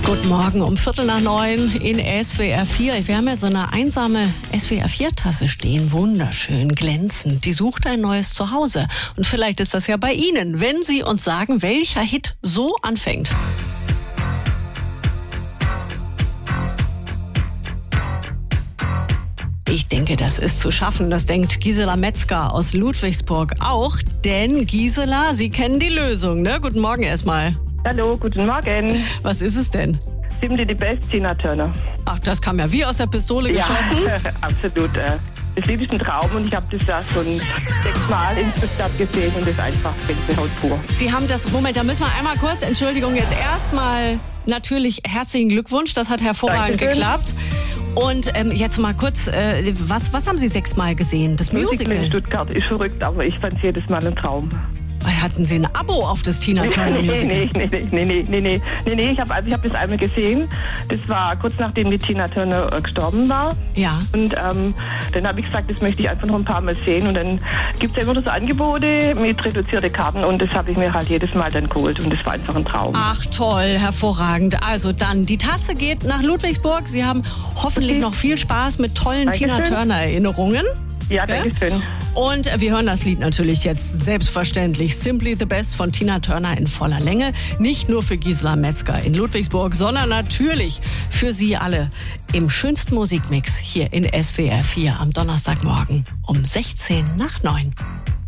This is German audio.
Guten Morgen um 8:45 in SWR 4. Wir haben ja so eine einsame SWR 4-Tasse stehen, wunderschön, glänzend. Die sucht ein neues Zuhause. Und vielleicht ist das ja bei Ihnen, wenn Sie uns sagen, welcher Hit so anfängt. Ich denke, das ist zu schaffen. Das denkt Gisela Metzger aus Ludwigsburg auch. Denn Gisela, Sie kennen die Lösung, ne? Guten Morgen erstmal. Hallo, guten Morgen. Was ist es denn? Simply the Best, Tina Turner. Ach, das kam ja wie aus der Pistole geschossen. Ja, absolut. Das Lied ist ein Traum und ich habe das ja schon 6-mal insgesamt gesehen und das ist einfach Gänsehaut pur. Sie haben das, Moment, da müssen wir einmal kurz, Entschuldigung, jetzt erstmal natürlich herzlichen Glückwunsch, das hat hervorragend geklappt. Und jetzt mal kurz, was haben Sie 6-mal gesehen? Das Musical in Stuttgart ist verrückt, aber ich fand es jedes Mal ein Traum. Hatten Sie ein Abo auf das Tina Turner Musical? Nee, ich habe das einmal gesehen. Das war kurz nachdem die Tina Turner gestorben war. Ja. Und dann habe ich gesagt, das möchte ich einfach noch ein paar Mal sehen. Und dann gibt es ja immer so Angebote mit reduzierten Karten und das habe ich mir halt jedes Mal dann geholt. Und das war einfach ein Traum. Ach toll, hervorragend. Also dann, die Tasse geht nach Ludwigsburg. Sie haben hoffentlich noch viel Spaß mit tollen Tina Turner Erinnerungen. Ja, danke schön. Und wir hören das Lied natürlich jetzt selbstverständlich. Simply the Best von Tina Turner in voller Länge. Nicht nur für Gisela Metzger in Ludwigsburg, sondern natürlich für Sie alle im schönsten Musikmix hier in SWR 4 am Donnerstagmorgen um 8:45.